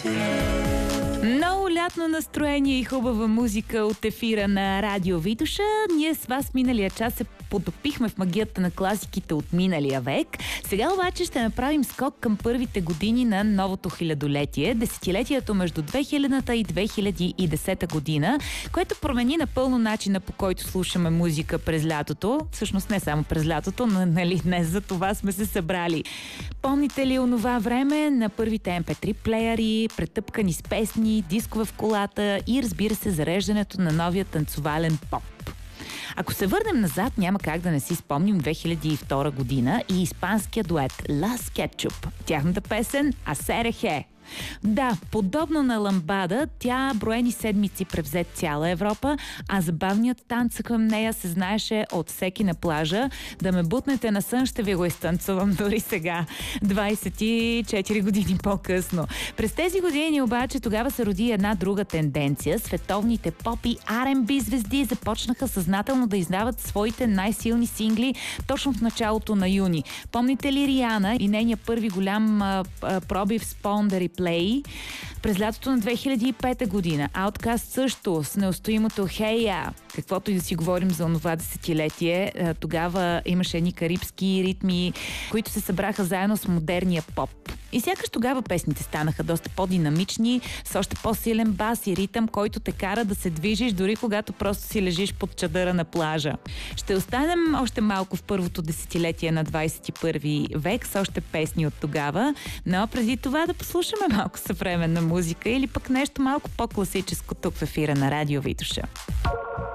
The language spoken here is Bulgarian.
Много лятно настроение и хубава музика от ефира на Радио Витоша. Ние с вас миналия час се потопихме в магията на класиките от миналия век. Сега обаче ще направим скок към първите години на новото хилядолетие, десетилетието между 2000-та и 2010 година, което промени напълно начина, по който слушаме музика през лятото. Всъщност не само през лятото, но нали днес за това сме се събрали. Помните ли онова време на първите MP3 плеери, претъпкани с песни, дискове в колата и разбира се зареждането на новия танцовален поп? Ако се върнем назад, няма как да не си спомним 2002 година и испанския дует Las Ketchup. Тяхната песен Асерехе. Да, подобно на Ламбада, тя броени седмици превзе цяла Европа, а забавният танц към нея се знаеше от всеки на плажа. Да ме бутнете на сън, ще ви го изтанцувам дори сега, 24 години по-късно. През тези години обаче тогава се роди една друга тенденция. Световните поп и R&B звезди започнаха съзнателно да издават своите най-силни сингли точно в началото на юни. Помните ли Риана и нейния първи голям пробив с Ponder и Play през лятото на 2005 година? Outkast също с неустоимото Hey Ya. Каквото и да си говорим за онова десетилетие, тогава имаше едни карибски ритми, които се събраха заедно с модерния поп. И сякаш тогава песните станаха доста по-динамични, с още по-силен бас и ритъм, който те кара да се движиш, дори когато просто си лежиш под чадъра на плажа. Ще останем още малко в първото десетилетие на 21 век с още песни от тогава, но преди това да послушаме малко съвременна музика или пък нещо малко по-класическо тук в ефира на Радио Витоша.